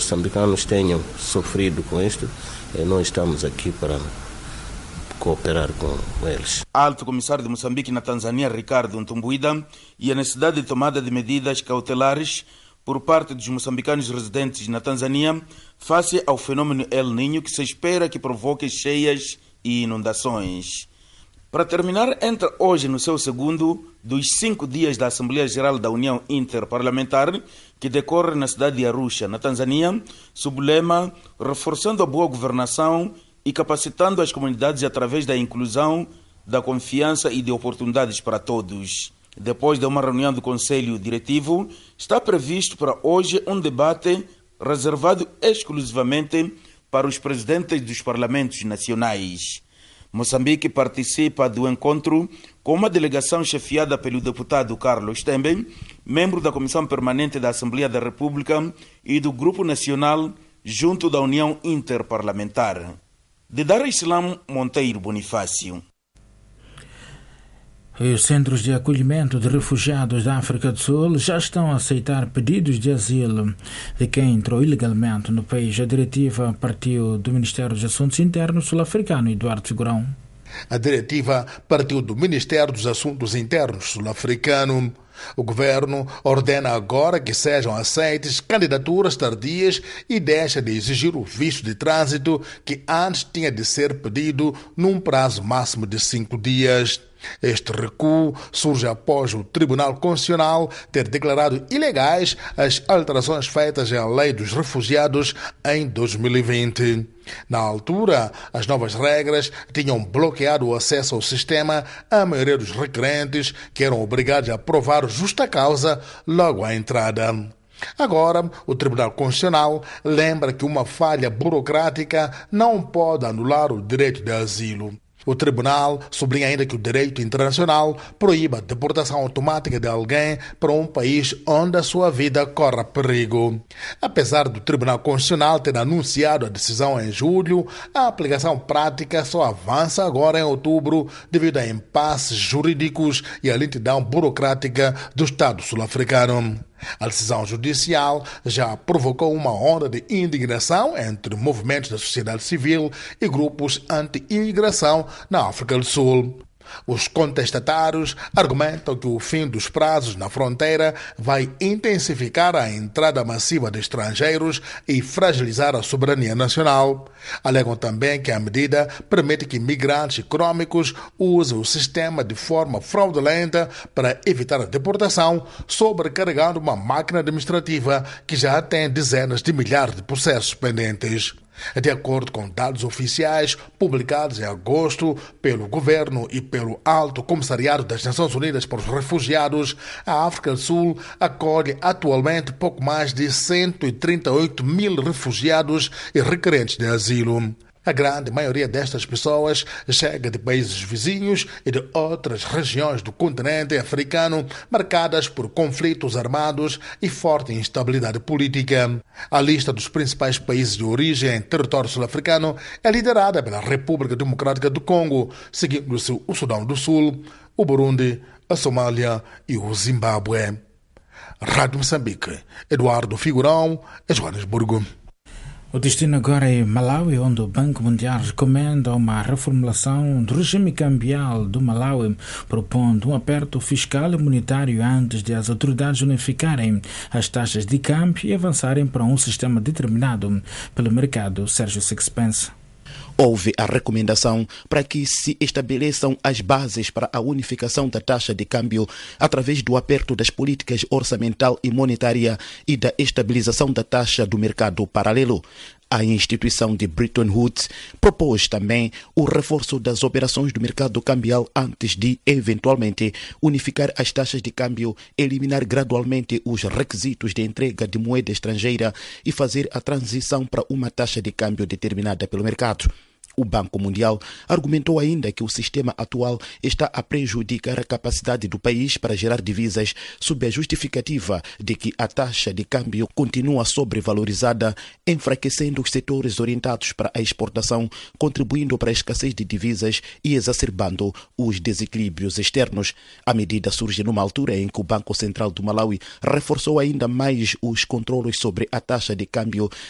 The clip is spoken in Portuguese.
moçambicanos tenham sofrido com isto, nós estamos aqui para cooperar com eles. Alto Comissário de Moçambique na Tanzânia, Ricardo Ntumbuida, e a necessidade de tomada de medidas cautelares por parte dos moçambicanos residentes na Tanzânia face ao fenômeno El Niño, que se espera que provoque cheias e inundações. Para terminar, entra hoje no seu segundo dos 5 dias da Assembleia Geral da União Interparlamentar, que decorre na cidade de Arusha, na Tanzânia, sob o lema Reforçando a Boa Governação e Capacitando as Comunidades através da Inclusão, da Confiança e de Oportunidades para Todos. Depois de uma reunião do Conselho Diretivo, está previsto para hoje um debate reservado exclusivamente para os presidentes dos parlamentos nacionais. Moçambique participa do encontro com uma delegação chefiada pelo deputado Carlos Tembe, membro da Comissão Permanente da Assembleia da República e do Grupo Nacional junto da União Interparlamentar. De Dar Islam Monteiro Bonifácio. Os centros de acolhimento de refugiados da África do Sul já estão a aceitar pedidos de asilo de quem entrou ilegalmente no país. A diretiva partiu do Ministério dos Assuntos Internos sul-africano, Eduardo Figurão. A diretiva partiu do Ministério dos Assuntos Internos sul-africano. O governo ordena agora que sejam aceites candidaturas tardias e deixa de exigir o visto de trânsito que antes tinha de ser pedido num prazo máximo de 5 dias. Este recuo surge após o Tribunal Constitucional ter declarado ilegais as alterações feitas à Lei dos Refugiados em 2020. Na altura, as novas regras tinham bloqueado o acesso ao sistema à maioria dos requerentes, que eram obrigados a provar justa causa logo à entrada. Agora, o Tribunal Constitucional lembra que uma falha burocrática não pode anular o direito de asilo. O tribunal sublinha ainda que o direito internacional proíbe a deportação automática de alguém para um país onde a sua vida corre perigo. Apesar do Tribunal Constitucional ter anunciado a decisão em julho, a aplicação prática só avança agora em outubro devido a impasses jurídicos e a lentidão burocrática do Estado sul-africano. A decisão judicial já provocou uma onda de indignação entre movimentos da sociedade civil e grupos anti-imigração na África do Sul. Os contestatários argumentam que o fim dos prazos na fronteira vai intensificar a entrada massiva de estrangeiros e fragilizar a soberania nacional. Alegam também que a medida permite que migrantes econômicos usem o sistema de forma fraudulenta para evitar a deportação, sobrecarregando uma máquina administrativa que já tem dezenas de milhares de processos pendentes. De acordo com dados oficiais publicados em agosto pelo governo e pelo Alto Comissariado das Nações Unidas para os Refugiados, a África do Sul acolhe atualmente pouco mais de 138 mil refugiados e requerentes de asilo. A grande maioria destas pessoas chega de países vizinhos e de outras regiões do continente africano marcadas por conflitos armados e forte instabilidade política. A lista dos principais países de origem em território sul-africano é liderada pela República Democrática do Congo, seguindo-se o Sudão do Sul, o Burundi, a Somália e o Zimbábue. Rádio Moçambique, Eduardo Figurão, Joanesburgo. O destino agora é Malawi, onde o Banco Mundial recomenda uma reformulação do regime cambial do Malawi, propondo um aperto fiscal e monetário antes de as autoridades unificarem as taxas de câmbio e avançarem para um sistema determinado pelo mercado. Sérgio Sixpence. Houve a recomendação para que se estabeleçam as bases para a unificação da taxa de câmbio através do aperto das políticas orçamental e monetária e da estabilização da taxa do mercado paralelo. A instituição de Bretton Woods propôs também o reforço das operações do mercado cambial antes de, eventualmente, unificar as taxas de câmbio, eliminar gradualmente os requisitos de entrega de moeda estrangeira e fazer a transição para uma taxa de câmbio determinada pelo mercado. O Banco Mundial argumentou ainda que o sistema atual está a prejudicar a capacidade do país para gerar divisas, sob a justificativa de que a taxa de câmbio continua sobrevalorizada, enfraquecendo os setores orientados para a exportação, contribuindo para a escassez de divisas e exacerbando os desequilíbrios externos. A medida surge numa altura em que o Banco Central do Malawi reforçou ainda mais os controlos sobre a taxa de câmbio,